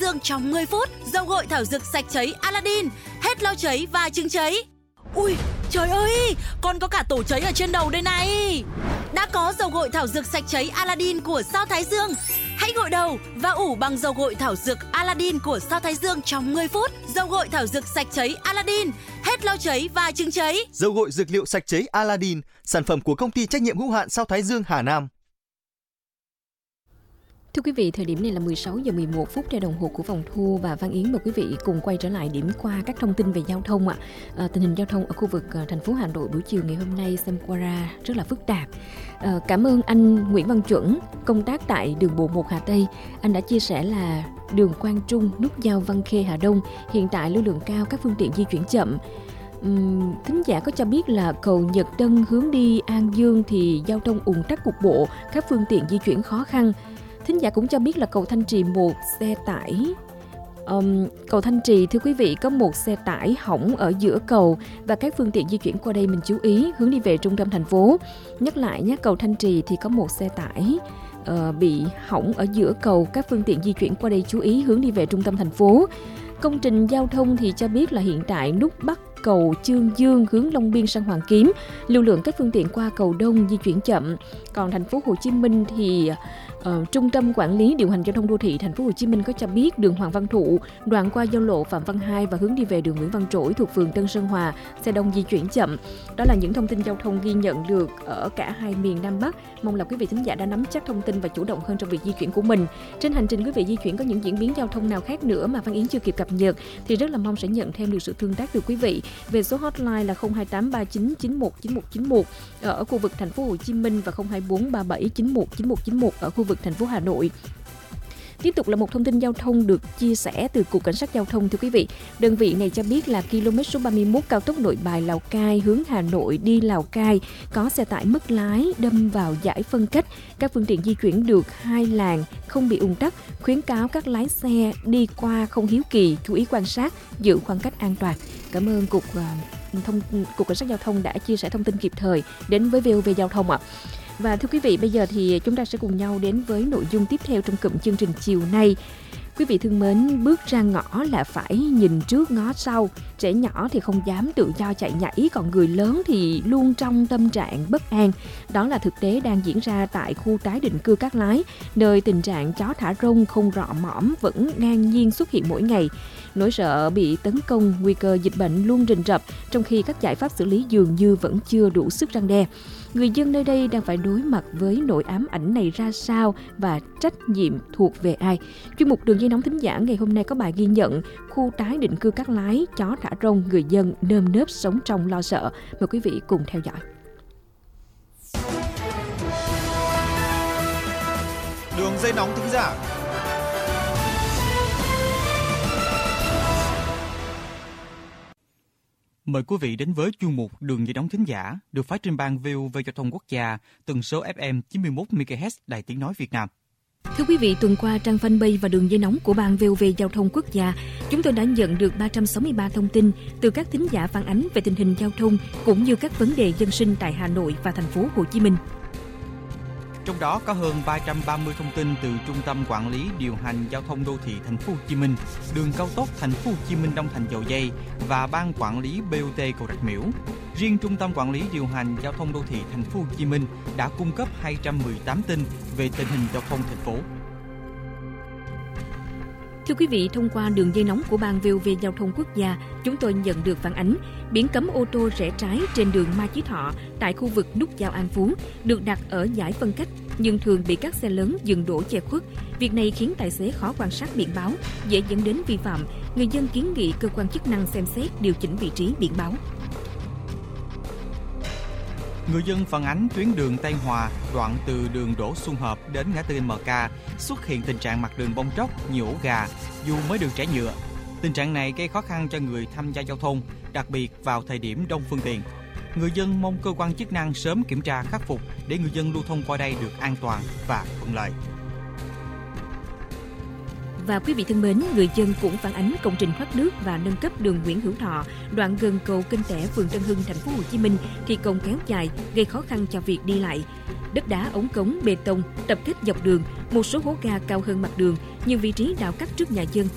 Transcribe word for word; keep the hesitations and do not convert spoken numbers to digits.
dương trong mười phút. Dầu gội thảo dược sạch cháy Aladdin, hết lau cháy và trứng cháy. Ui, trời ơi, còn có cả tổ cháy ở trên đầu đây này. Đã có dầu gội thảo dược sạch cháy Aladdin của Sao Thái Dương. Hãy gội đầu và ủ bằng dầu gội thảo dược Aladdin của Sao Thái Dương trong mười phút. Dầu gội thảo dược sạch cháy Aladdin, hết lau cháy và trứng cháy. Dầu gội dược liệu sạch cháy Aladdin, sản phẩm của công ty trách nhiệm hữu hạn Sao Thái Dương Hà Nam. Thưa quý vị, thời điểm này là mười sáu giờ mười một phút theo đồng hồ của phòng thu, và Văn Yến mời quý vị cùng quay trở lại điểm qua các thông tin về giao thông ạ. À, tình hình giao thông ở khu vực à, thành phố Hà Nội buổi chiều ngày hôm nay xem qua ra rất là phức tạp. À, cảm ơn anh Nguyễn Văn Chuẩn, công tác tại đường bộ một Hà Tây. Anh đã chia sẻ là đường Quang Trung, nút giao Văn Khê Hà Đông hiện tại lưu lượng cao, các phương tiện di chuyển chậm. Uhm, thính giả có cho biết là cầu Nhật Tân hướng đi An Dương thì giao thông ùn tắc cục bộ, các phương tiện di chuyển khó khăn. Thính giả cũng cho biết là cầu Thanh Trì một xe tải um, cầu Thanh Trì thưa quý vị có một xe tải hỏng ở giữa cầu, và các phương tiện di chuyển qua đây mình chú ý hướng đi về trung tâm thành phố. Nhắc lại nhé, cầu Thanh Trì thì có một xe tải uh, bị hỏng ở giữa cầu, các phương tiện di chuyển qua đây chú ý hướng đi về trung tâm thành phố. Công trình giao thông thì cho biết là hiện tại nút Bắc cầu Chương Dương hướng Long Biên sang Hoàng Kiếm, lưu lượng các phương tiện qua cầu Đông di chuyển chậm. Còn thành phố Hồ Chí Minh thì uh, Trung tâm Quản lý Điều hành Giao thông Đô thị thành phố Hồ Chí Minh có cho biết đường Hoàng Văn Thụ đoạn qua giao lộ Phạm Văn Hai và hướng đi về đường Nguyễn Văn Trỗi thuộc phường Tân Sơn Hòa, xe đông di chuyển chậm. Đó là những thông tin giao thông ghi nhận được ở cả hai miền Nam Bắc. Mong là quý vị thính giả đã nắm chắc thông tin và chủ động hơn trong việc di chuyển của mình. Trên hành trình quý vị di chuyển có những diễn biến giao thông nào khác nữa mà Văn Yến chưa kịp cập nhật thì rất là mong sẽ nhận thêm được sự tương tác từ quý vị về số hotline là không hai tám ba chín chín một chín một chín một ở khu vực thành phố Hồ Chí Minh và không hai bốn ba bảy chín một chín một chín một ở khu vực thành phố Hà Nội. Tiếp tục là một thông tin giao thông được chia sẻ từ Cục Cảnh sát Giao thông thưa quý vị. Đơn vị này cho biết là km số ba mươi mốt cao tốc Nội Bài Lào Cai hướng Hà Nội đi Lào Cai có xe tải mất lái đâm vào dải phân cách. Các phương tiện di chuyển được hai làn, không bị ùn tắc. Khuyến cáo các lái xe đi qua không hiếu kỳ, chú ý quan sát, giữ khoảng cách an toàn. Cảm ơn Cục uh, thông Cục Cảnh sát Giao thông đã chia sẻ thông tin kịp thời đến với vê o vê Giao thông ạ. Và thưa quý vị, bây giờ thì chúng ta sẽ cùng nhau đến với nội dung tiếp theo trong cụm chương trình chiều nay. Quý vị thân mến, bước ra ngõ là phải nhìn trước ngó sau. Trẻ nhỏ thì không dám tự do chạy nhảy, còn người lớn thì luôn trong tâm trạng bất an. Đó là thực tế đang diễn ra tại khu tái định cư Cát Lái, nơi tình trạng chó thả rông không rọ mõm vẫn ngang nhiên xuất hiện mỗi ngày. Nỗi sợ bị tấn công, nguy cơ dịch bệnh luôn rình rập, trong khi các giải pháp xử lý dường như vẫn chưa đủ sức răn đe. Người dân nơi đây đang phải đối mặt với nỗi ám ảnh này ra sao và trách nhiệm thuộc về ai? Chuyên mục Đường dây nóng thính giả ngày hôm nay có bài ghi nhận khu tái định cư Cát Lái, chó thả rông, người dân nơm nớp sống trong lo sợ. Mời quý vị cùng theo dõi. Đường dây nóng thính giả. Mời quý vị đến với chuyên mục Đường dây nóng thính giả được phát trên ban vê o vê Giao thông Quốc gia, tần số ép em chín mươi mốt mê ga héc Đài Tiếng nói Việt Nam. Thưa quý vị, tuần qua trang fanpage và đường dây nóng của ban vê o vê Giao thông Quốc gia, chúng tôi đã nhận được ba trăm sáu mươi ba thông tin từ các thính giả phản ánh về tình hình giao thông cũng như các vấn đề dân sinh tại Hà Nội và thành phố Hồ Chí Minh. Trong đó có hơn ba trăm ba mươi thông tin từ Trung tâm Quản lý Điều hành Giao thông Đô thị Thành phố Hồ Chí Minh, Đường cao tốc Thành phố Hồ Chí Minh Long Thành Dầu Giây và Ban Quản lý bê o tê Cầu Rạch Miễu. Riêng Trung tâm Quản lý Điều hành Giao thông Đô thị Thành phố Hồ Chí Minh đã cung cấp hai trăm mười tám tin về tình hình giao thông thành phố. Thưa quý vị, thông qua đường dây nóng của ban vê o vê Giao thông Quốc gia, chúng tôi nhận được phản ánh biển cấm ô tô rẽ trái trên đường Mai Chí Thọ tại khu vực nút giao An Phú được đặt ở dải phân cách nhưng thường bị các xe lớn dừng đỗ che khuất. Việc này khiến tài xế khó quan sát biển báo, dễ dẫn đến vi phạm. Người dân kiến nghị cơ quan chức năng xem xét điều chỉnh vị trí biển báo. Người dân phản ánh tuyến đường Tây Hòa, đoạn từ đường Đỗ Xuân Hợp đến ngã tư em ca xuất hiện tình trạng mặt đường bong tróc, nhiều ổ gà, dù mới được trải nhựa. Tình trạng này gây khó khăn cho người tham gia giao thông, đặc biệt vào thời điểm đông phương tiện. Người dân mong cơ quan chức năng sớm kiểm tra khắc phục để người dân lưu thông qua đây được an toàn và thuận lợi. Và quý vị thân mến, người dân cũng phản ánh công trình thoát nước và nâng cấp đường Nguyễn Hữu Thọ, đoạn gần cầu Kênh Tẻ, phường Tân Hưng, thành phố Hồ Chí Minh thi công kéo dài, gây khó khăn cho việc đi lại. Đất đá, ống cống, bê tông tập kết dọc đường, một số hố ga cao hơn mặt đường, nhiều vị trí đào cắt trước nhà dân